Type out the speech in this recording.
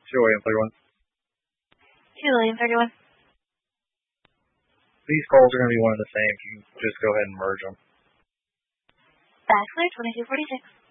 2 William 31. 2 William 31. These calls are going to be one and the same. You just go ahead and merge them. Baxter 2246.